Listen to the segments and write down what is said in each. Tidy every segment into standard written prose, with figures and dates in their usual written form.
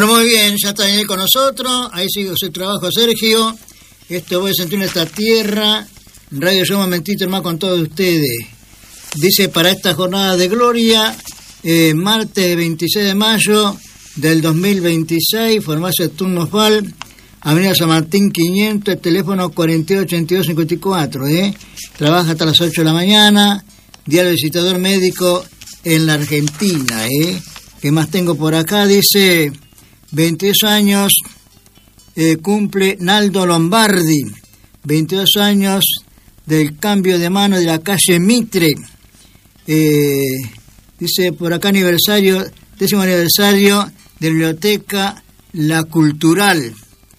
Muy bien, ya está Daniel con nosotros, ahí sigue su trabajo Sergio. Esto voy a sentir en esta tierra, Radio Yo un momentito más con todos ustedes. Dice para esta jornada de gloria, martes 26 de mayo del 2026, Farmacia Turnos Val, Avenida San Martín 500, el teléfono 428254, trabaja hasta las 8 de la mañana, diario visitador médico en la Argentina, ¿Qué más tengo por acá? Dice 22 años cumple Naldo Lombardi, 22 años del cambio de mano de la calle Mitre. Dice por acá aniversario, 10º aniversario de la Biblioteca La Cultural,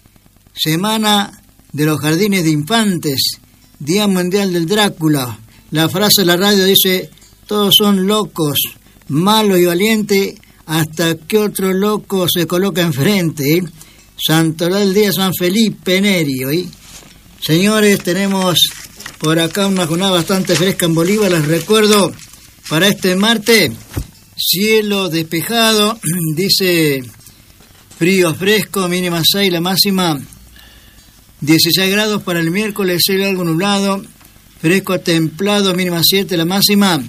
Semana de los Jardines de Infantes, Día Mundial del Drácula. La frase de la radio dice: todos son locos, malos y valientes, hasta que otro loco se coloca enfrente. Santoral día San Felipe Neri. Señores, tenemos por acá una jornada bastante fresca en Bolívar. Les recuerdo, para este martes, cielo despejado, dice frío fresco, mínima 6, la máxima 16 grados. Para el miércoles, cielo algo nublado, fresco templado, mínima 7, la máxima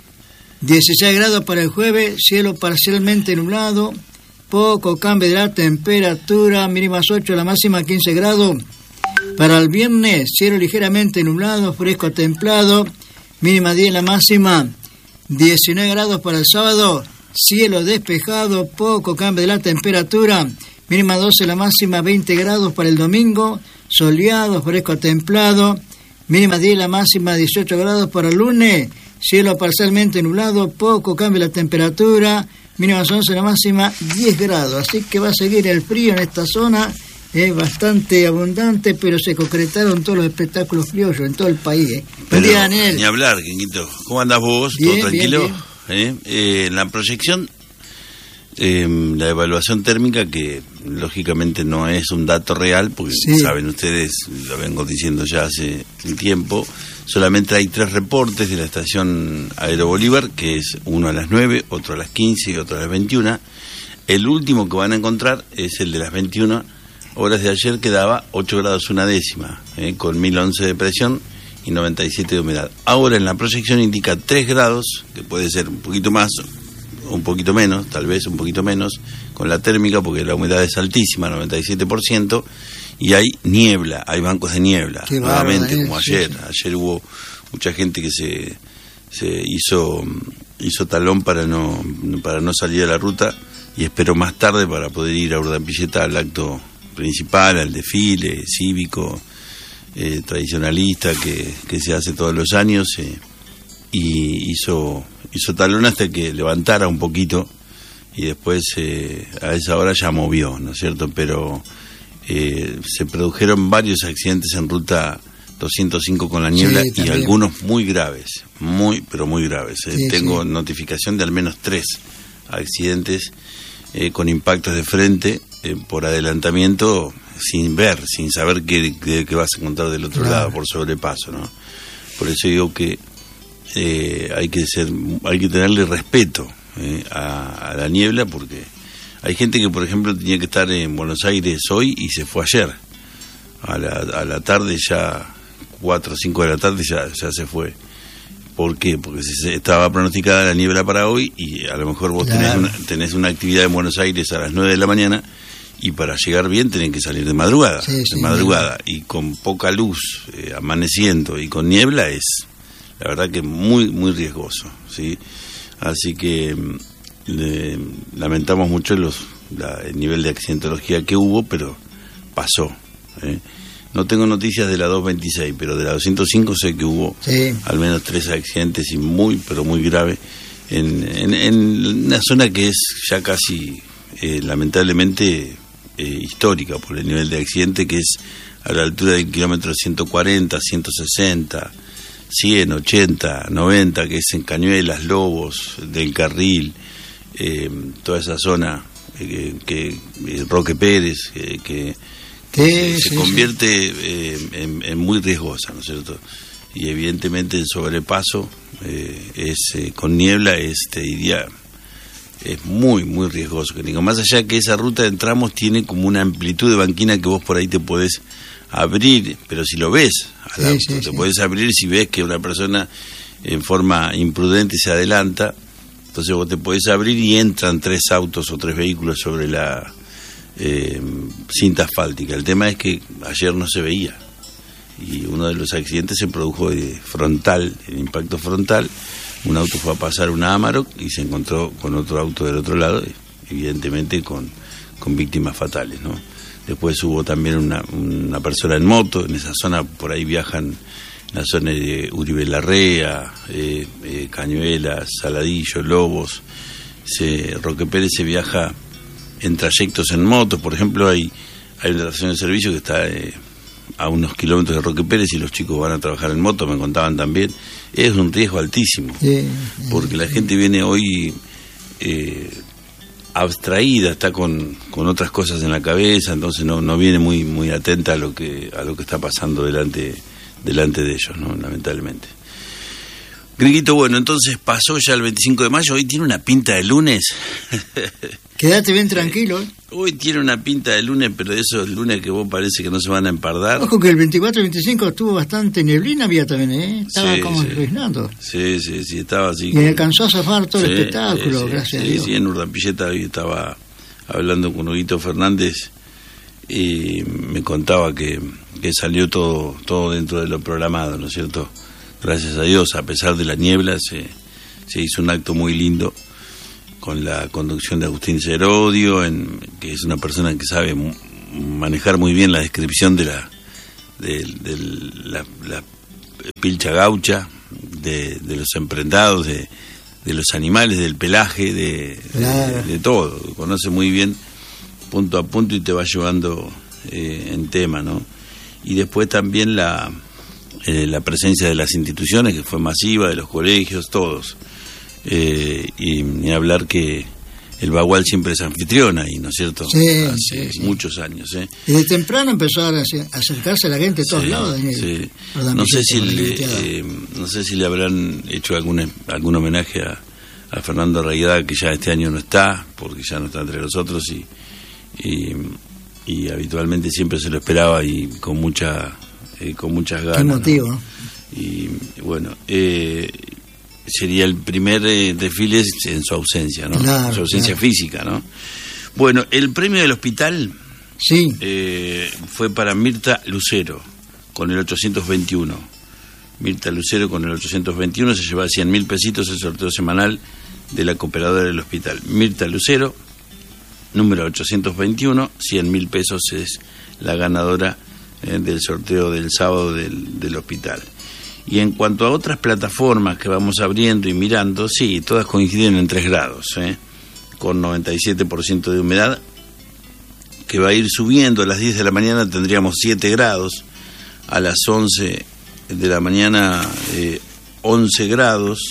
16 grados. Para el jueves, cielo parcialmente nublado, poco cambio de la temperatura, mínimas 8, la máxima 15 grados. Para el viernes, cielo ligeramente nublado, fresco templado, mínima 10, la máxima 19 grados. Para el sábado, cielo despejado, poco cambio de la temperatura, mínima 12, la máxima 20 grados. Para el domingo, soleado, fresco templado, mínima 10, la máxima 18 grados. Para el lunes, cielo parcialmente nublado, poco cambio de la temperatura, mínima 11, la máxima 10 grados. Así que va a seguir el frío en esta zona, es bastante abundante, pero se concretaron todos los espectáculos criollos en todo el país. Buen día, Daniel. Ni hablar, Quinquito. ¿Cómo andás vos? Bien, ¿Todo tranquilo? Bien. En la proyección, la evaluación térmica, que lógicamente no es un dato real, porque saben ustedes, lo vengo diciendo ya hace un tiempo, solamente hay 3 reportes de la estación Aero Bolívar, que es uno a las 9, otro a las 15 y otro a las 21. El último que van a encontrar es el de las 21 horas de ayer, que daba 8 grados una décima, con 1011 de presión y 97 de humedad. Ahora en la proyección indica 3 grados, que puede ser un poquito más, un poquito menos, tal vez un poquito menos, con la térmica, porque la humedad es altísima, 97%, y hay niebla, hay bancos de niebla, nuevamente, como ayer. Ayer hubo mucha gente que se hizo talón para no salir a la ruta, y esperó más tarde para poder ir a Urdampilleta al acto principal, al desfile cívico, tradicionalista que se hace todos los años, y hizo talón hasta que levantara un poquito, y después a esa hora ya movió, ¿no es cierto? Pero se produjeron varios accidentes en ruta 205 con la niebla, y algunos muy graves, pero muy graves. Tengo notificación de al menos 3 accidentes con impactos de frente, por adelantamiento, sin saber qué vas a encontrar del otro lado, por sobrepaso, ¿no? Por eso digo que hay que tenerle respeto a la niebla, porque hay gente que, por ejemplo, tenía que estar en Buenos Aires hoy y se fue ayer a la tarde, ya 4 o 5 de la tarde ya se fue. ¿Por qué? Porque estaba pronosticada la niebla para hoy, y a lo mejor vos tenés una actividad en Buenos Aires a las 9 de la mañana, y para llegar bien tenés que salir de madrugada, y con poca luz, amaneciendo y con niebla, es la verdad que muy muy riesgoso, ¿sí? Así que lamentamos mucho el nivel de accidentología que hubo, pero pasó. No tengo noticias de la 226, pero de la 205 sé que hubo al menos 3 accidentes, y pero muy grave, en una zona que es ya casi lamentablemente histórica por el nivel de accidente, que es a la altura del kilómetro 140, 160, 100, 80, 90, que es en Cañuelas, Lobos, del Carril, toda esa zona, Roque Pérez, que se convierte en muy riesgosa, ¿no es cierto? Y evidentemente el sobrepaso con niebla te diría es muy, muy riesgoso. Que digo, más allá que esa ruta de tramos tiene como una amplitud de banquina que vos por ahí te podés abrir, pero si lo ves al auto, te podés abrir si ves que una persona en forma imprudente se adelanta, entonces vos te podés abrir y entran 3 autos o 3 vehículos sobre la cinta asfáltica. El tema es que ayer no se veía y uno de los accidentes se produjo frontal, el impacto frontal. Un auto fue a pasar una Amarok y se encontró con otro auto del otro lado, evidentemente con víctimas fatales, ¿no? Después hubo también una persona en moto, en esa zona, por ahí viajan, la zona de Uribe Larrea, Cañuelas, Saladillo, Lobos, Roque Pérez se viaja en trayectos en moto. Por ejemplo, hay una estación de servicio que está a unos kilómetros de Roque Pérez y los chicos van a trabajar en moto, me contaban también. Es un riesgo altísimo, porque la gente viene hoy abstraída, está con otras cosas en la cabeza, entonces no viene muy atenta a lo que está pasando delante de ellos, ¿no? Lamentablemente. Gringuito, bueno, entonces pasó ya el 25 de mayo, hoy tiene una pinta de lunes. Quédate bien tranquilo. Hoy tiene una pinta de lunes, pero de esos lunes que vos parece que no se van a empardar. Ojo que el 24 y 25 estuvo bastante neblina, había también, estaba como reznando. Sí, estaba así. Y alcanzó a zafar todo el espectáculo, gracias a Dios. Sí, en Urdapilleta hoy estaba hablando con Huguito Fernández y me contaba que salió todo dentro de lo programado, ¿no es cierto? Gracias a Dios, a pesar de la niebla, se hizo un acto muy lindo con la conducción de Agustín Serodio, que es una persona que sabe manejar muy bien la descripción de la pilcha gaucha, de los emprendados, de los animales, del pelaje, de todo. Conoce muy bien punto a punto y te va llevando en tema, ¿no? Y después también la presencia de las instituciones, que fue masiva, de los colegios, todos. Y ni hablar que el Bagual siempre es anfitriona ahí, ¿no es cierto? Hace muchos años. Y de temprano empezó a acercarse a la gente de todos lados, Daniel. No sé si le habrán hecho algún homenaje a Fernando Arraigada, que ya este año no está, porque ya no está entre nosotros, y habitualmente siempre se lo esperaba y con muchas ganas. Qué motivo, ¿no? Y bueno, sería el primer desfile en su ausencia, ¿no? Claro, su ausencia física, ¿no? Bueno, el premio del hospital fue para Mirta Lucero, con el 821. Mirta Lucero con el 821 se lleva 100.000 pesitos el sorteo semanal de la cooperadora del hospital. Mirta Lucero, número 821, 100.000 pesos es la ganadora del sorteo del sábado del hospital. Y en cuanto a otras plataformas que vamos abriendo y mirando, sí, todas coinciden en 3 grados, con 97% de humedad, que va a ir subiendo. A las 10 de la mañana tendríamos 7 grados, a las 11 de la mañana 11 grados,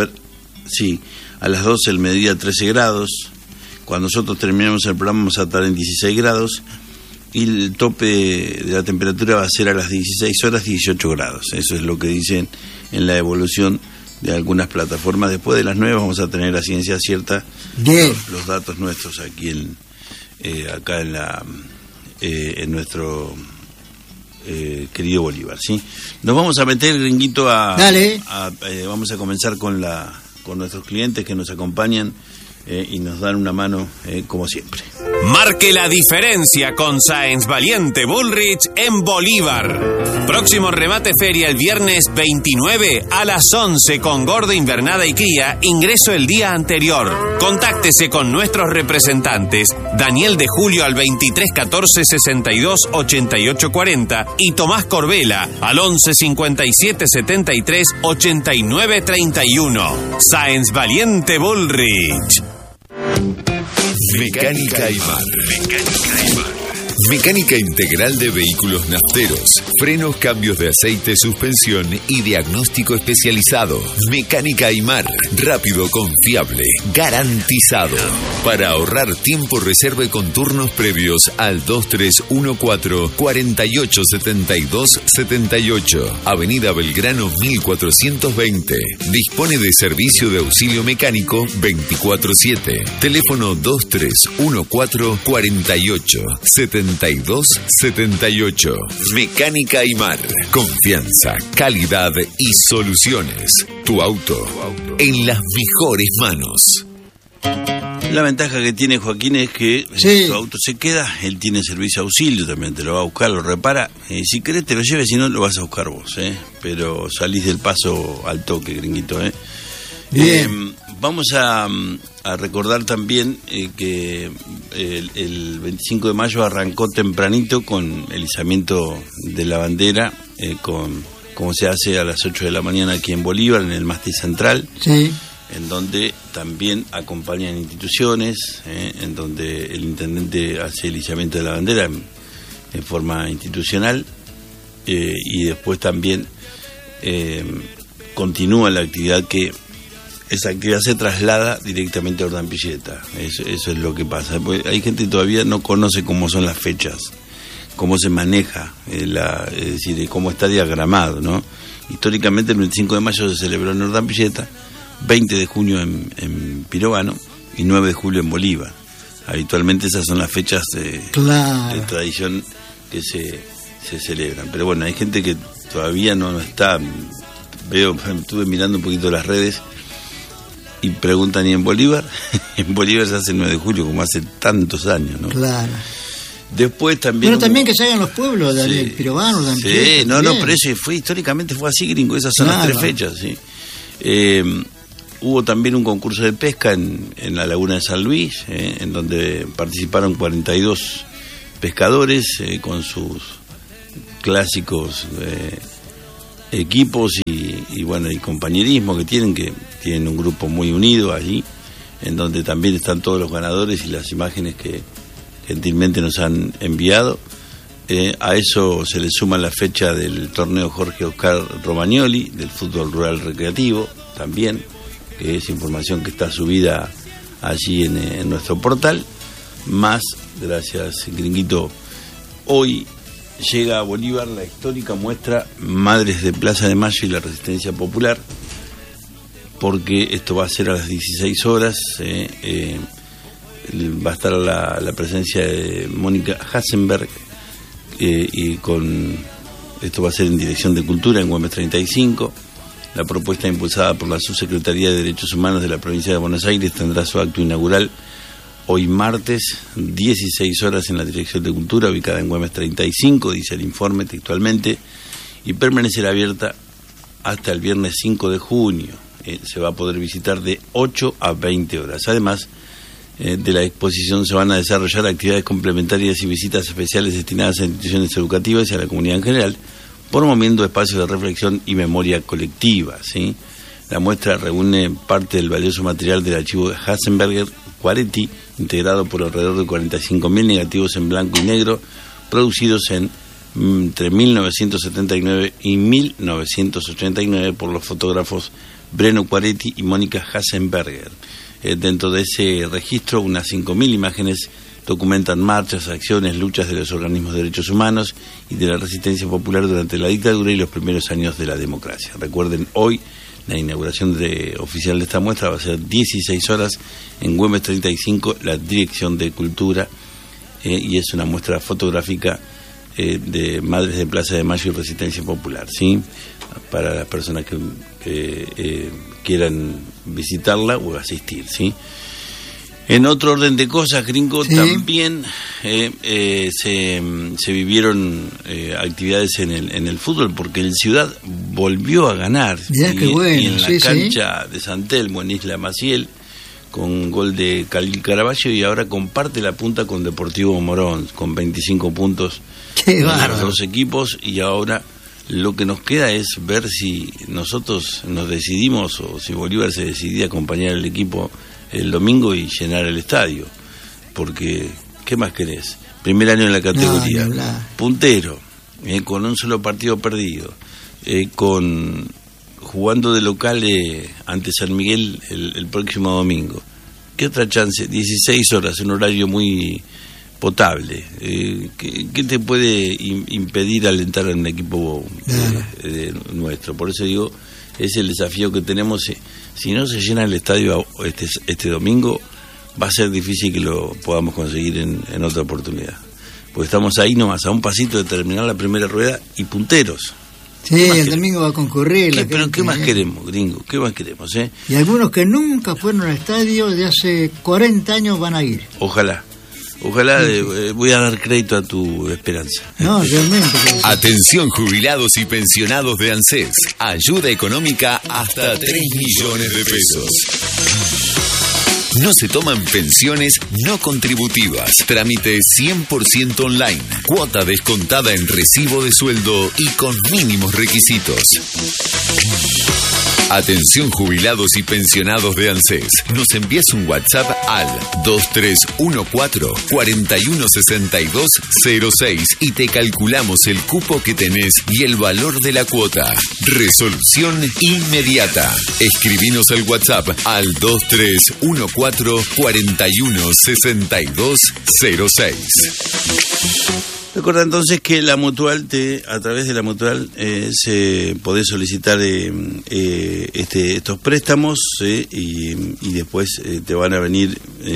a las 12 del mediodía 13 grados, cuando nosotros terminemos el programa vamos a estar en 16 grados, y el tope de la temperatura va a ser a las 16 horas 18 grados. Eso es lo que dicen en la evolución de algunas plataformas. Después de las 9 vamos a tener a ciencia cierta los datos nuestros aquí acá en nuestro querido Bolívar, ¿sí? Nos vamos a meter, Gringuito, vamos a comenzar con nuestros clientes que nos acompañan y nos dan una mano como siempre. Marque la diferencia con Sáenz Valiente Bullrich en Bolívar. Próximo remate feria el viernes 29 a las 11 con gordo, invernada y cría, ingreso el día anterior. Contáctese con nuestros representantes Daniel de Julio al 2314 62 88 40 y Tomás Corbela al 11 57 73 89 31. Sáenz Valiente Bullrich. Mecánica Aymar. Mecánica integral de vehículos nafteros, frenos, cambios de aceite, suspensión y diagnóstico especializado. Mecánica Aymar, rápido, confiable, garantizado. Para ahorrar tiempo, reserve con turnos previos al 2314-487278, Avenida Belgrano 1420. Dispone de servicio de auxilio mecánico 24/7. Teléfono 2314-487278. Mecánica Aymar. Confianza, calidad y soluciones. Tu auto en las mejores manos. La ventaja que tiene Joaquín es que tu auto se queda, él tiene servicio auxilio también, te lo va a buscar, lo repara, si querés te lo lleves, si no lo vas a buscar vos, pero salís del paso al toque, gringuito. Bien. Vamos a recordar también que el 25 de mayo arrancó tempranito con el izamiento de la bandera, como se hace a las 8 de la mañana aquí en Bolívar, en el mástil central. Sí. En donde también acompañan instituciones, en donde el intendente hace el izamiento de la bandera en forma institucional, y después también continúa la actividad esa actividad se traslada directamente a Urdampilleta. Eso es lo que pasa. Hay gente que todavía no conoce cómo son las fechas, cómo se maneja, es decir, cómo está diagramado, ¿no? Históricamente el 25 de mayo se celebró en Urdampilleta, 20 de junio en Pirovano y 9 de julio en Bolívar. Habitualmente esas son las fechas de tradición que se celebran. Pero bueno, hay gente que todavía no está. Estuve mirando un poquito las redes y preguntan, ¿y en Bolívar? En Bolívar se hace el 9 de julio, como hace tantos años, ¿no? Claro. Después también... Pero también que se hagan los pueblos, de Pirovano, sí, pero eso históricamente fue así, gringo, esas son las tres fechas, sí. Hubo también un concurso de pesca en la laguna de San Luis, en donde participaron 42 pescadores con sus clásicos equipos y bueno, y compañerismo que tienen un grupo muy unido allí, en donde también están todos los ganadores y las imágenes que gentilmente nos han enviado. A eso se le suma la fecha del torneo Jorge Oscar Romagnoli, del fútbol rural recreativo, también, que es información que está subida allí en nuestro portal. Más, gracias gringuito, hoy llega a Bolívar la histórica muestra Madres de Plaza de Mayo y la Resistencia Popular, porque esto va a ser a las 16 horas, va a estar la presencia de Mónica Hasenberg, y esto va a ser en Dirección de Cultura en Güemes 35. La propuesta impulsada por la Subsecretaría de Derechos Humanos de la Provincia de Buenos Aires tendrá su acto inaugural hoy martes, 16 horas en la Dirección de Cultura, ubicada en Güemes 35, dice el informe textualmente, y permanecerá abierta hasta el viernes 5 de junio. Se va a poder visitar de 8 a 20 horas. Además de la exposición se van a desarrollar actividades complementarias y visitas especiales destinadas a instituciones educativas y a la comunidad en general, promoviendo espacios de reflexión y memoria colectiva, ¿sí? La muestra reúne parte del valioso material del archivo de Hasenberger Quaretti, integrado por alrededor de 45.000 negativos en blanco y negro, producidos entre 1979 y 1989 por los fotógrafos Breno Quaretti y Mónica Hasenberger. Dentro de ese registro, unas 5.000 imágenes documentan marchas, acciones, luchas de los organismos de derechos humanos y de la resistencia popular durante la dictadura y los primeros años de la democracia. Recuerden, hoy la inauguración oficial de esta muestra va a ser 16 horas en Güemes 35, la Dirección de Cultura, y es una muestra fotográfica de Madres de Plaza de Mayo y Resistencia Popular, ¿sí? Para las personas que quieran visitarla o asistir, ¿sí? En otro orden de cosas, gringo, sí, también se vivieron actividades en el fútbol, porque el Ciudad volvió a ganar. Mirá, qué bueno. Y en la cancha de San Telmo, en Isla Maciel, con gol de Khalil Caraballo, y ahora comparte la punta con Deportivo Morón, con 25 puntos. ¡Qué bárbaro! Los dos equipos, y ahora lo que nos queda es ver si nosotros nos decidimos, o si Bolívar se decidía a acompañar al equipo el domingo y llenar el estadio, porque ¿Qué más querés? Primer año en la categoría. No. Puntero, con un solo partido perdido, jugando de local ante San Miguel el próximo domingo. ¿Qué otra chance? 16 horas, un horario muy potable. ¿Qué te puede impedir alentar a un equipo nuestro? Por eso digo, es el desafío que tenemos. Si no se llena el estadio este domingo, va a ser difícil que lo podamos conseguir en otra oportunidad. Porque estamos ahí nomás, a un pasito de terminar la primera rueda y punteros. Sí, el domingo va a concurrir. Pero ¿qué más queremos, gringo? ¿Qué más queremos, Y algunos que nunca fueron al estadio de hace 40 años van a ir. Ojalá, voy a dar crédito a tu esperanza. No, realmente. Atención jubilados y pensionados de ANSES. Ayuda económica hasta 3 millones de pesos. No se toman pensiones no contributivas. Trámite 100% online. Cuota descontada en recibo de sueldo y con mínimos requisitos. Atención jubilados y pensionados de ANSES. Nos envías un WhatsApp al 2314-416206 y te calculamos el cupo que tenés y el valor de la cuota. Resolución inmediata. Escribinos al WhatsApp al 2314-416206. Recuerda entonces que la Mutual a través de la Mutual se podés solicitar estos préstamos y después te van a venir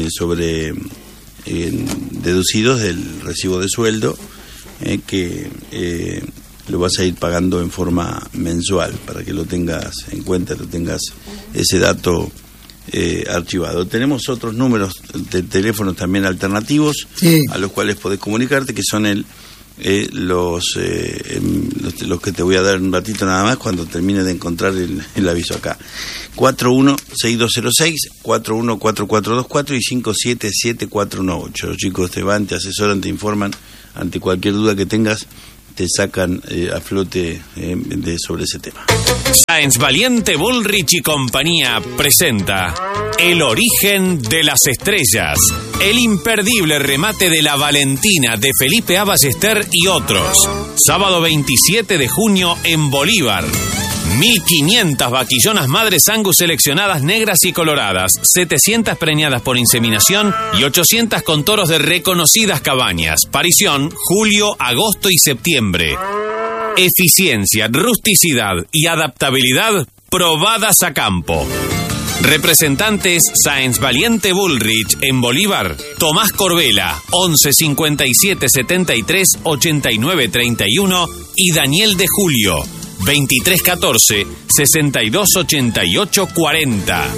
deducidos del recibo de sueldo que lo vas a ir pagando en forma mensual para que lo tengas en cuenta, lo tengas ese dato archivado. Tenemos otros números de teléfonos también alternativos, sí, a los cuales podés comunicarte, que son los que te voy a dar un ratito nada más cuando termine de encontrar el aviso acá. 416206, 414424 y 577418. Los chicos te van, te asesoran, te informan ante cualquier duda que tengas, te sacan a flote sobre ese tema. Sáenz Valiente, Bullrich y compañía presenta El origen de las estrellas, el imperdible remate de la Valentina de Felipe A. Ballester y otros. Sábado 27 de junio en Bolívar. 1.500 vaquillonas madres Angus seleccionadas negras y coloradas, 700 preñadas por inseminación y 800 con toros de reconocidas cabañas. Parición, julio, agosto y septiembre. Eficiencia, rusticidad y adaptabilidad probadas a campo. Representantes Sáenz Valiente Bullrich en Bolívar, Tomás Corbela, 11 57 73 89 31 y Daniel de Julio, 23 14 62 88 40.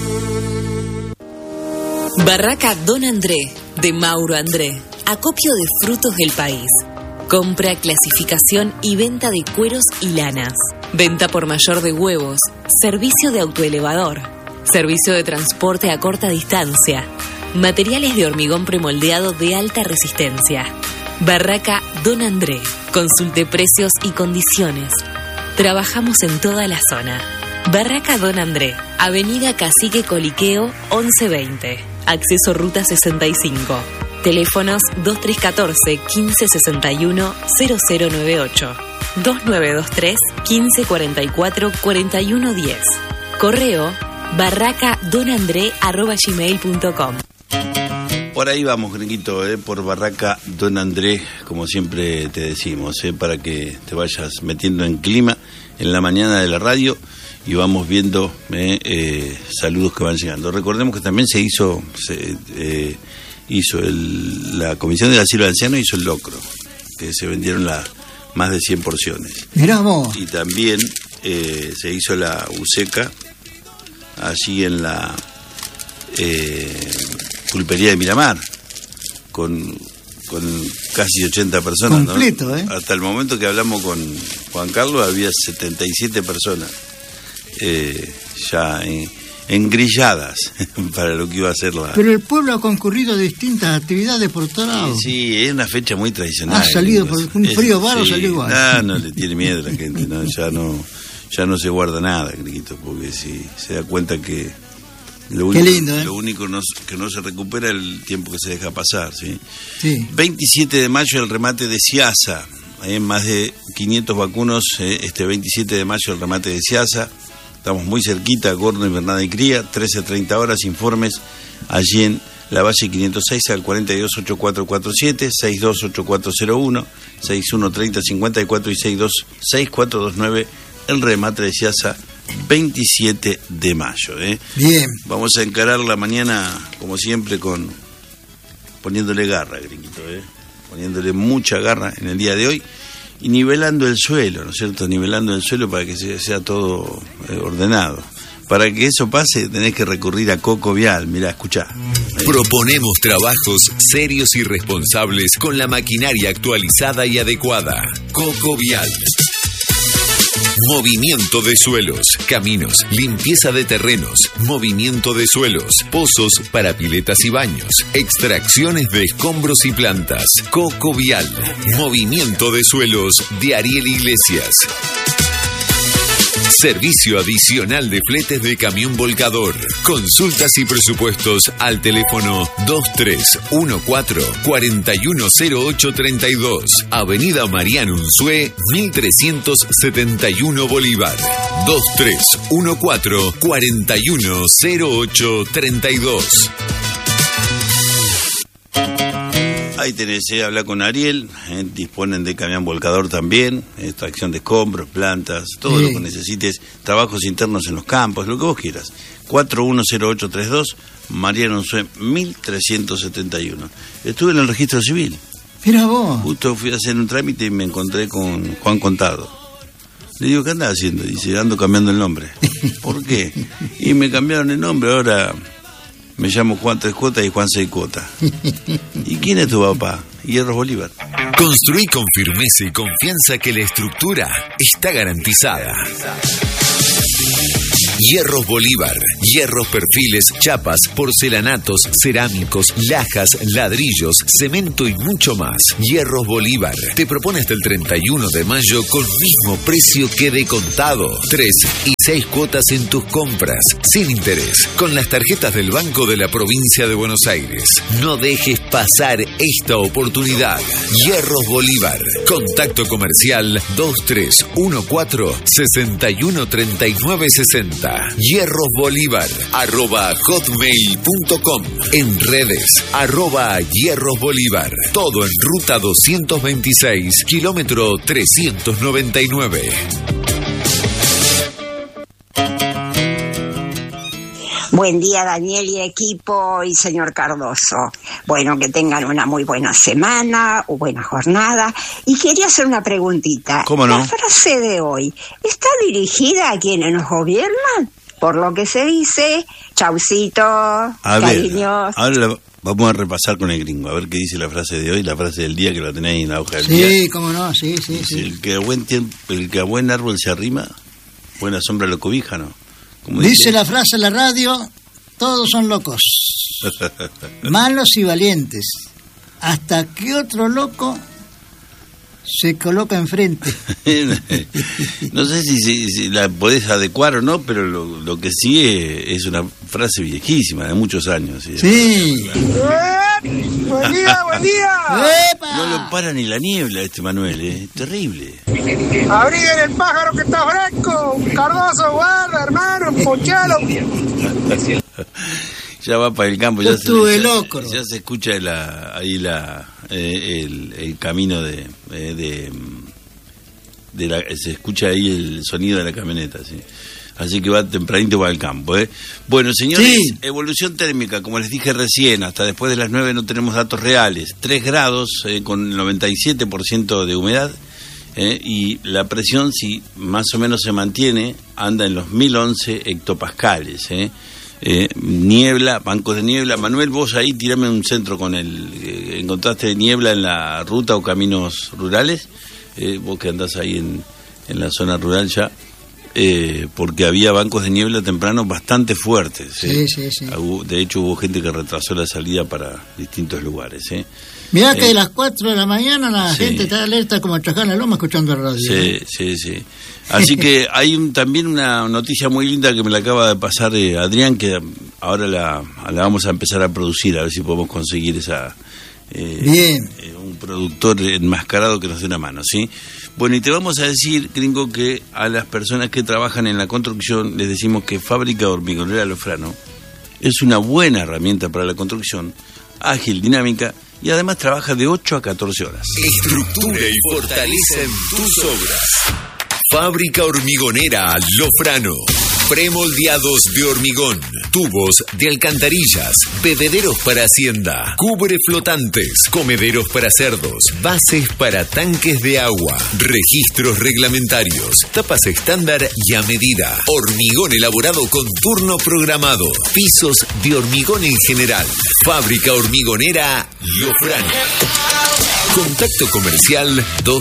Barraca Don André, de Mauro André. Acopio de frutos del país. Compra, clasificación y venta de cueros y lanas. Venta por mayor de huevos. Servicio de autoelevador. Servicio de transporte a corta distancia. Materiales de hormigón premoldeado de alta resistencia. Barraca Don André. Consulte precios y condiciones. Trabajamos en toda la zona. Barraca Don André, Avenida Cacique Coliqueo, 1120. Acceso Ruta 65. Teléfonos 2314-1561-0098. 2923-1544-4110. Correo barracadonandré@gmail.com. Por ahí vamos, gringuito, por Barraca Don André, como siempre te decimos, para que te vayas metiendo en clima en la mañana de la radio y vamos viendo saludos que van llegando. Recordemos que también se hizo la Comisión de Asilo de Ancianos hizo el locro, que se vendieron más de 100 porciones. Mirá vos. Y también se hizo la USECA allí en la pulpería de Miramar, con casi 80 personas. Completo, ¿no? Hasta el momento que hablamos con Juan Carlos había 77 personas ya engrilladas para lo que iba a ser la... Pero el pueblo ha concurrido a distintas actividades por todos lados. Sí, es una fecha muy tradicional. Ha salido por un frío baro, sí, salió igual. No le tiene miedo a la gente, ya no se guarda nada, Criquito, porque si se da cuenta que Qué lindo, ¿eh? Lo único que no se recupera es el tiempo que se deja pasar, ¿sí? Sí. 27 de mayo el remate de Ciasa, más de 500 vacunos, este 27 de mayo el remate de Ciasa, estamos muy cerquita, Gordo, Invernada y Cría, 13:30 horas, informes allí en La Valle 506 al 428447, 628401, 613054 y 626429, el remate de Ciasa, 27 de mayo. Bien. Vamos a encarar la mañana, como siempre, poniéndole garra, gringuito, poniéndole mucha garra en el día de hoy y nivelando el suelo, ¿no es cierto? Nivelando el suelo para que sea todo ordenado. Para que eso pase tenés que recurrir a Coco Vial. Mirá, escuchá. Proponemos trabajos serios y responsables con la maquinaria actualizada y adecuada. Coco Vial. Movimiento de suelos, caminos, limpieza de terrenos, movimiento de suelos, pozos para piletas y baños, extracciones de escombros y plantas. Coco Vial. Movimiento de suelos de Ariel Iglesias. Servicio adicional de fletes de camión volcador. Consultas y presupuestos al teléfono 2314-410832. Avenida Mariano Unzué, 1371 Bolívar. 2314-410832. Ahí tenés, habla con Ariel, disponen de camión volcador también, extracción de escombros, plantas, todo lo que necesites, trabajos internos en los campos, lo que vos quieras. 410832, Mariano Unzué, 1371. Estuve en el registro civil. Mira vos. Justo fui a hacer un trámite y me encontré con Juan Contado. Le digo, ¿qué andás haciendo? Dice, ando cambiando el nombre. ¿Por qué? Y me cambiaron el nombre, ahora me llamo Juan 3 Cuotas y Juan 6 Cuotas. ¿Y quién es tu papá? Hierros Bolívar. Construí con firmeza y confianza que la estructura está garantizada. Hierros Bolívar, hierros, perfiles, chapas, porcelanatos, cerámicos, lajas, ladrillos, cemento y mucho más. Hierros Bolívar te propone hasta el 31 de mayo con mismo precio que de contado. 3 y 6 cuotas en tus compras, sin interés, con las tarjetas del Banco de la Provincia de Buenos Aires. No dejes pasar esta oportunidad. Hierros Bolívar. Contacto comercial 2314-613960. Hierros Bolívar @hotmail.com. En redes @Hierros Bolívar. Todo en ruta 226, kilómetro 399. Buen día, Daniel y equipo y señor Cardoso. Bueno, que tengan una muy buena semana o buena jornada. Y quería hacer una preguntita. ¿Cómo no? La frase de hoy, ¿está dirigida a quienes nos gobiernan? Por lo que se dice, chaucito, cariños. Ahora vamos a repasar con el gringo, a ver qué dice la frase de hoy, la frase del día que la tenéis en la hoja del día. Sí, cómo no, sí. El que a buen árbol se arrima, buena sombra lo cobija, ¿no? Dice la frase en la radio, todos son locos, malos y valientes, hasta que otro loco se coloca enfrente. No sé si la podés adecuar o no, pero lo que sí es una frase viejísima, de muchos años. Sí. ¡Buen día! No lo para ni la niebla Manuel, terrible. ¡Abriguen el pájaro que está fresco! ¡Cardoso, guarda, hermano! ¡Ponchalo! Ya va para el campo, ya se escucha el camino se escucha ahí el sonido de la camioneta, ¿sí? Así que va tempranito para el campo, Bueno, señores, sí. Evolución térmica, como les dije recién, hasta después de las 9 no tenemos datos reales. 3 grados con 97% de humedad, y la presión, si más o menos se mantiene, anda en los 1011 hectopascales, niebla, bancos de niebla. Manuel, vos ahí tirame un centro con ¿encontraste niebla en la ruta o caminos rurales? Vos que andás ahí en la zona rural ya. Porque había bancos de niebla temprano bastante fuertes. Sí. De hecho, hubo gente que retrasó la salida para distintos lugares. Mirá que de las 4 de la mañana la gente está alerta como a trabajar en la loma escuchando el radio. Sí. Así que hay también una noticia muy linda que me la acaba de pasar Adrián, que ahora la vamos a empezar a producir, a ver si podemos conseguir esa... Bien. Un productor enmascarado que nos dé una mano, ¿sí? Bueno, y te vamos a decir, Gringo, que a las personas que trabajan en la construcción les decimos que Fábrica Hormigonera Lofrano es una buena herramienta para la construcción, ágil, dinámica, y además trabaja de 8 a 14 horas. Estructura y fortalecen tus obras. Fábrica Hormigonera Lofrano. Premoldeados de hormigón, tubos de alcantarillas, bebederos para hacienda, cubre flotantes, comederos para cerdos, bases para tanques de agua, registros reglamentarios, tapas estándar y a medida, hormigón elaborado con turno programado, pisos de hormigón en general. Fábrica Hormigonera Lofrano. Contacto comercial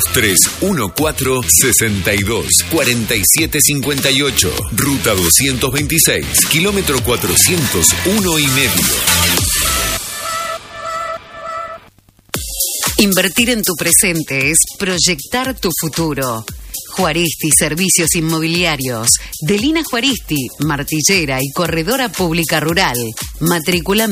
2314-62-4758, ruta 226, kilómetro 401 y medio. Invertir en tu presente es proyectar tu futuro. Juaristi Servicios Inmobiliarios, Delina Juaristi, Martillera y Corredora Pública Rural, matrícula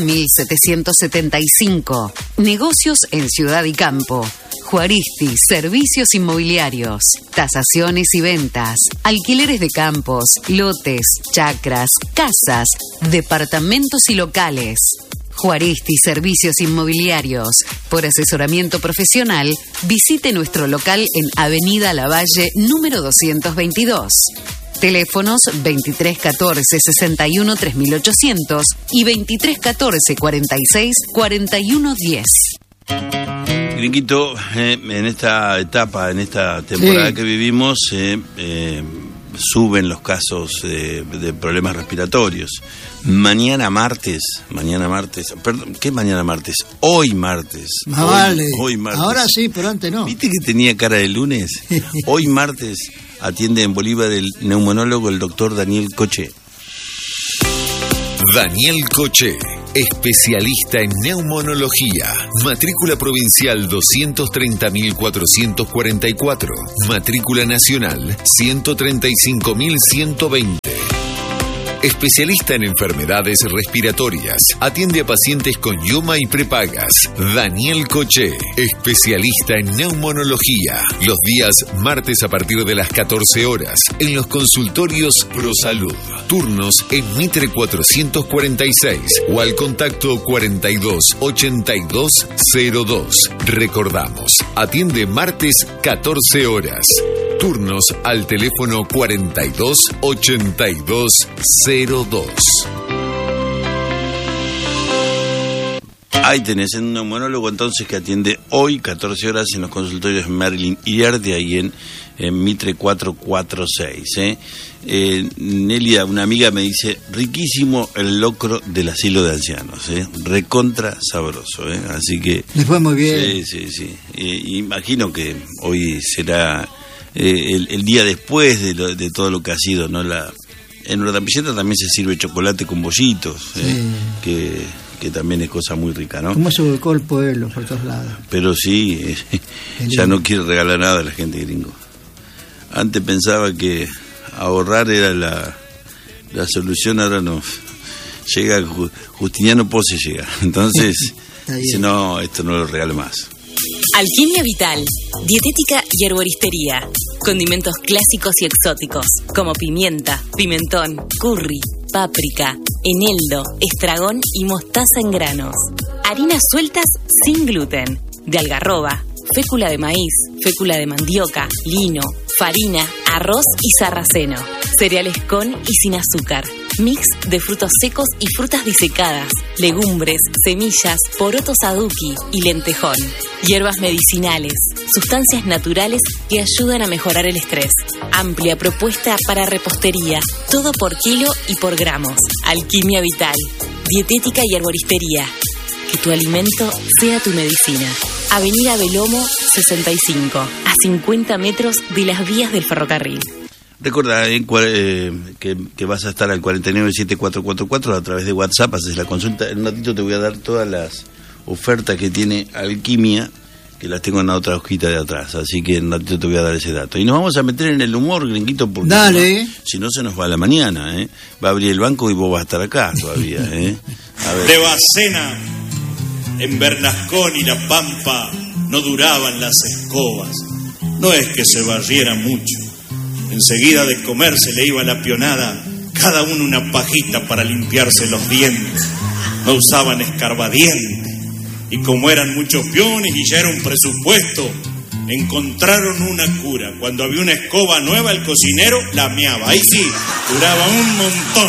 1775, negocios en ciudad y campo. Juaristi Servicios Inmobiliarios, tasaciones y ventas, alquileres de campos, lotes, chacras, casas, departamentos y locales. Juaristi Servicios Inmobiliarios. Por asesoramiento profesional, visite nuestro local en Avenida Lavalle, número 222. Teléfonos 2314 61 3800 y 2314 46 4110. Gringuito, en esta etapa, en esta temporada que vivimos, suben los casos de problemas respiratorios. Mañana martes, perdón, ¿qué mañana martes? Hoy martes. Hoy martes. Ahora sí, pero antes no. ¿Viste que tenía cara de lunes? Hoy martes atiende en Bolívar el neumonólogo, el doctor Daniel Coche. Daniel Coche, especialista en neumonología, matrícula provincial 230.444, matrícula nacional 135.120. Especialista en enfermedades respiratorias. Atiende a pacientes con IOMA y prepagas. Daniel Coche, especialista en neumonología. Los días martes a partir de las 14 horas en los consultorios ProSalud. Turnos en Mitre 446 o al contacto 42 82 02. Recordamos, atiende martes 14 horas. Turnos al teléfono 42 82 02. Ahí tenés un neumonólogo entonces que atiende hoy 14 horas en los consultorios Merlin Iriarte, ahí en Mitre 446. Nelia, una amiga, me dice, riquísimo el locro del asilo de ancianos, recontra sabroso, así que... Le fue muy bien. Sí. Imagino que hoy será el día después de todo lo que ha sido, ¿no? En Urdapilleta también se sirve chocolate con bollitos, que también es cosa muy rica, ¿no? ¿Cómo se ubicó el pueblo por todos lados? Pero sí, ya no quiere regalar nada a la gente, Gringo. Antes pensaba que ahorrar era la solución, ahora no. Llega Justiniano Pose, llega. Entonces, dice, no, esto no lo regalo más. Alquimia Vital, dietética y herboristería. Condimentos clásicos y exóticos, como pimienta, pimentón, curry, páprica, eneldo, estragón y mostaza en granos. Harinas sueltas sin gluten, de algarroba, fécula de maíz, fécula de mandioca, lino, farina, arroz y sarraceno. Cereales con y sin azúcar. Mix de frutos secos y frutas disecadas, legumbres, semillas, porotos aduki y lentejón. Hierbas medicinales, sustancias naturales que ayudan a mejorar el estrés. Amplia propuesta para repostería, todo por kilo y por gramos. Alquimia Vital, dietética y herboristería. Que tu alimento sea tu medicina. Avenida Belomo 65, a 50 metros de las vías del ferrocarril. Recuerda que vas a estar al 497444 a través de WhatsApp, haces la consulta. En un ratito te voy a dar todas las ofertas que tiene Alquimia, que las tengo en la otra hojita de atrás, así que en un ratito te voy a dar ese dato. Y nos vamos a meter en el humor, Gringuito, porque dale. Si no se nos va la mañana, ¿eh? Va a abrir el banco y vos vas a estar acá todavía, ¿eh? A ver. De Bacena, en Bernascón y La Pampa, no duraban las escobas. No es que se barriera mucho. Enseguida de comer se le iba la pionada, cada uno una pajita para limpiarse los dientes. No usaban escarbadientes. Y como eran muchos piones y ya era un presupuesto, encontraron una cura. Cuando había una escoba nueva, el cocinero la meaba. Ahí sí, duraba un montón.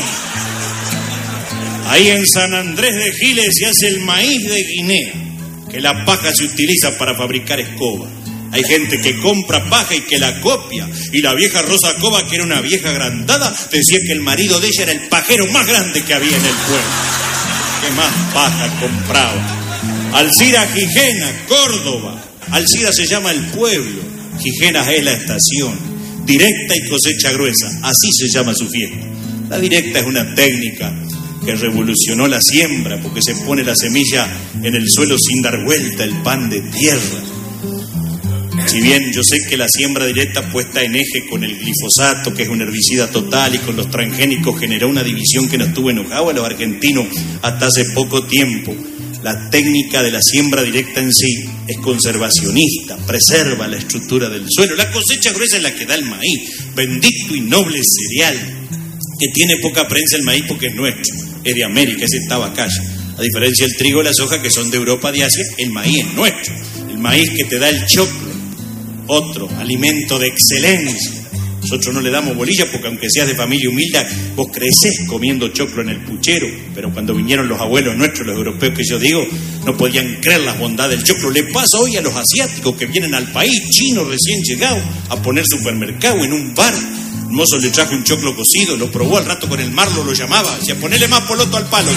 Ahí en San Andrés de Giles se hace el maíz de Guinea, que la paja se utiliza para fabricar escoba. Hay gente que compra paja y que la copia. Y la vieja Rosa Cova, que era una vieja agrandada, decía que el marido de ella era el pajero más grande que había en el pueblo. ¿Qué más paja compraba? Alcira Gijena, Córdoba. Alcira se llama el pueblo, Gijena es la estación. Directa y cosecha gruesa, así se llama su fiesta. La directa es una técnica que revolucionó la siembra, porque se pone la semilla en el suelo sin dar vuelta el pan de tierra. Si bien yo sé que la siembra directa puesta en eje con el glifosato, que es un herbicida total, y con los transgénicos generó una división que nos tuvo enojados a los argentinos hasta hace poco tiempo, la técnica de la siembra directa en sí es conservacionista, preserva la estructura del suelo. La cosecha gruesa es la que da el maíz, bendito y noble cereal, que tiene poca prensa el maíz porque es nuestro, es de América, es el tabacaya. A diferencia del trigo y la soja, que son de Europa, de Asia, el maíz es nuestro. El maíz que te da el choclo, otro alimento de excelencia. Nosotros no le damos bolilla porque aunque seas de familia humilde, vos creces comiendo choclo en el puchero. Pero cuando vinieron los abuelos nuestros, los europeos que yo digo, no podían creer las bondades del choclo. Le pasa hoy a los asiáticos que vienen al país, chinos recién llegados, a poner supermercado en un bar. El mozo le trajo un choclo cocido, lo probó al rato con el marlo, lo llamaba, decía, ponele más poloto al palo.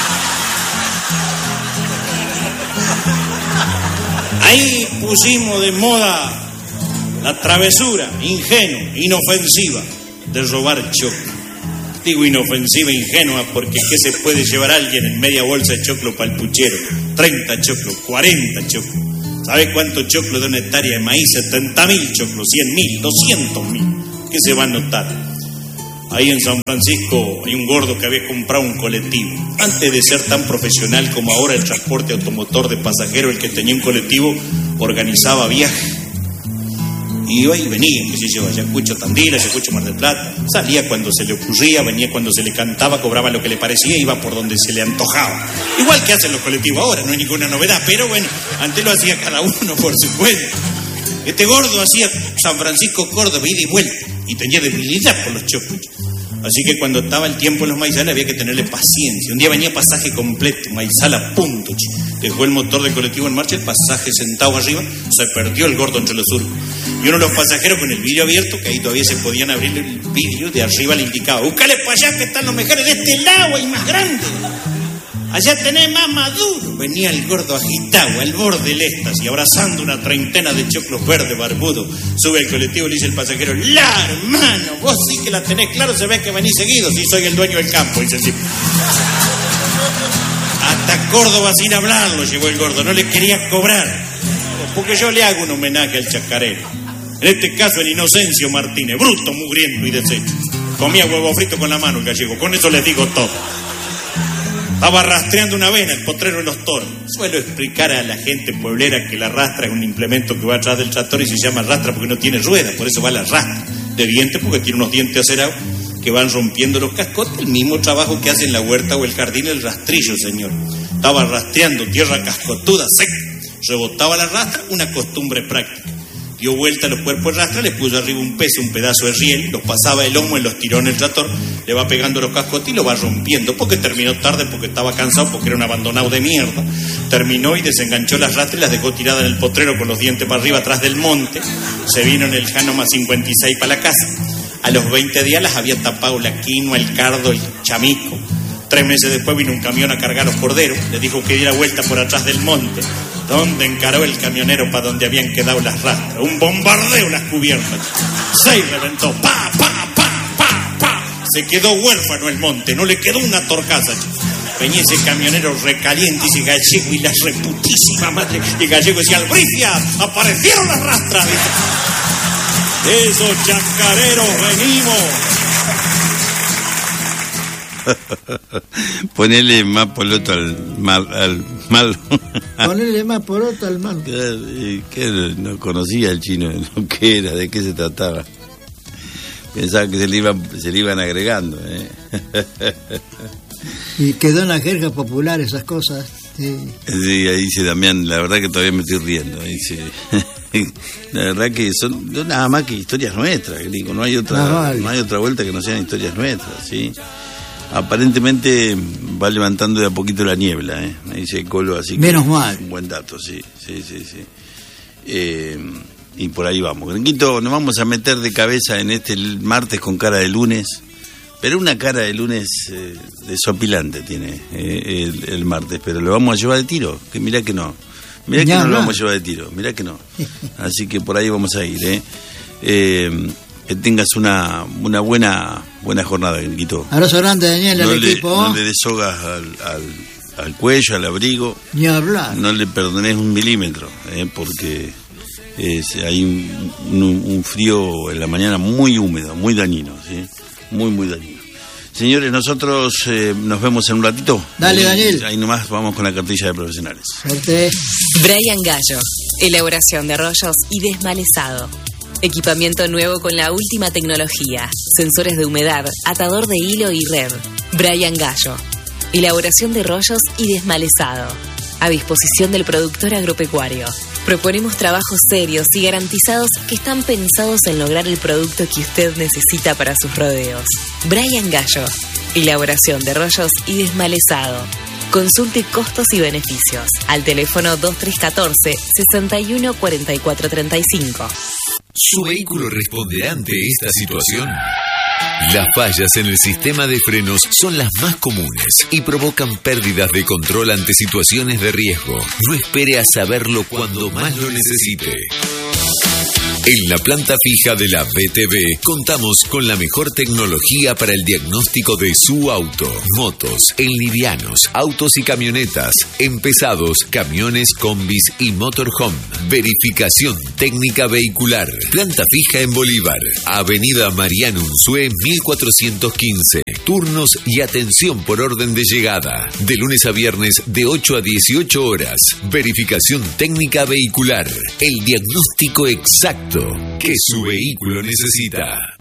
Ahí pusimos de moda la travesura, ingenua, inofensiva, de robar choclo. Digo inofensiva, ingenua, porque ¿qué se puede llevar alguien en media bolsa de choclo para el puchero? 30 choclos, 40 choclos. ¿Sabe cuánto choclo de una hectárea de maíz? 70.000 choclos, 100.000, 200.000. ¿Qué se va a notar? Ahí en San Francisco hay un gordo que había comprado un colectivo. Antes de ser tan profesional como ahora el transporte automotor de pasajeros, el que tenía un colectivo organizaba viajes. Y iba y venía, qué sé yo, Ayacucho, Tandil, Ayacucho, Mar del Plata. Salía cuando se le ocurría, venía cuando se le cantaba, cobraba lo que le parecía, iba por donde se le antojaba. Igual que hacen los colectivos ahora, no hay ninguna novedad, pero bueno, antes lo hacía cada uno por su cuenta. Este gordo hacía San Francisco, Córdoba, ida y vuelta, y tenía debilidad por los choclos. Así que cuando estaba el tiempo en los maizales había que tenerle paciencia. Un día venía pasaje completo, maizal a punto. Dejó el motor del colectivo en marcha, el pasaje sentado arriba, se perdió el gordo entre los surcos. Y uno de los pasajeros con el vidrio abierto, que ahí todavía se podían abrir el vidrio, de arriba le indicaba, búscale para allá que están los mejores, de este lado hay más grandes. Allá tenés más maduro. Venía el gordo agitado al borde del éxtasis, abrazando una treintena de choclos verdes barbudos. Sube el colectivo y le dice el pasajero, la hermano, vos sí que la tenés claro, se ve que venís seguido, si soy el dueño del campo, dice el tipo. Hasta Córdoba sin hablarlo llevó el gordo, no le quería cobrar, porque yo le hago un homenaje al chacarero. En este caso el Inocencio Martínez, bruto, mugriento y deshecho. Comía huevo frito con la mano el gallego, con eso les digo todo. Estaba rastreando una avena, el potrero de los toros. Suelo explicar a la gente pueblera que la rastra es un implemento que va atrás del tractor y se llama rastra porque no tiene ruedas, por eso va la rastra. De dientes porque tiene unos dientes acerados que van rompiendo los cascotes, el mismo trabajo que hace en la huerta o el jardín el rastrillo, señor. Estaba rastreando tierra cascotuda, seca. Rebotaba la rastra, una costumbre práctica. Dio vuelta a los cuerpos de rastra, le puso arriba un peso, un pedazo de riel, los pasaba el lomo en los tirones del tractor, le va pegando los cascotes y lo va rompiendo, porque terminó tarde, porque estaba cansado, porque era un abandonado de mierda. Terminó y desenganchó las rastras y las dejó tiradas en el potrero con los dientes para arriba, atrás del monte. Se vino en el Janoma 56 para la casa. A los 20 días las había tapado la quinoa, el cardo, el chamico. 3 meses después vino un camión a cargar los corderos, le dijo que diera vuelta por atrás del monte, donde encaró el camionero para donde habían quedado las rastras. Un bombardeo las cubiertas. 6 reventó, pa, pa, pa, pa, pa. Se quedó huérfano el monte, no le quedó una torcaza. Venía ese camionero recaliente, ese gallego y la reputísima madre. Y el gallego decía, ¡Albrifia! ¡Aparecieron las rastras! Esos chacareros venimos. Ponele más poroto al mal. Ponele más poroto al mal. Que no conocía el chino, lo que era, de qué se trataba. Pensaba que se le iban agregando. Y quedó en la jerga popular esas cosas. Sí, ahí dice Damián, la verdad que todavía me estoy riendo. Dice, la verdad que son nada más que historias nuestras, digo, no hay otra vuelta que no sean historias nuestras, ¿sí? Aparentemente va levantando de a poquito la niebla, ahí dice Colo, así menos mal. Un buen dato, sí. Y por ahí vamos. Gringuito, nos vamos a meter de cabeza en este martes con cara de lunes, pero una cara de lunes desopilante tiene el martes, pero lo vamos a llevar de tiro, que mirá que no. Mirá que no lo vamos a llevar de tiro, mirá que no. Así que por ahí vamos a ir, que tengas una buena jornada, Gringuito. Abrazo grande, Daniel, al equipo. No le des sogas al cuello, al abrigo. Ni hablar. No le perdones 1 milímetro, porque hay un frío en la mañana muy húmedo, muy dañino, ¿sí? Muy dañino. Señores, nosotros nos vemos en un ratito. Dale, Daniel. Ahí nomás vamos con la cartilla de profesionales. Suerte. Brian Gallo, elaboración de rollos y desmalezado. Equipamiento nuevo con la última tecnología. Sensores de humedad, atador de hilo y red. Brian Gallo, elaboración de rollos y desmalezado. A disposición del productor agropecuario. Proponemos trabajos serios y garantizados que están pensados en lograr el producto que usted necesita para sus rodeos. Brian Gallo, elaboración de rollos y desmalezado. Consulte costos y beneficios al teléfono 2314 61 44 35. ¿Su vehículo responderá ante esta situación? Las fallas en el sistema de frenos son las más comunes y provocan pérdidas de control ante situaciones de riesgo. No espere a saberlo cuando más lo necesite. En la planta fija de la BTV contamos con la mejor tecnología para el diagnóstico de su auto, motos, en livianos, autos y camionetas, en pesados, camiones, combis y motorhome. Verificación técnica vehicular. Planta fija en Bolívar, Avenida Mariano Unzué 1415. Turnos y atención por orden de llegada. De lunes a viernes de 8 a 18 horas. Verificación técnica vehicular. El diagnóstico exacto que su vehículo necesita.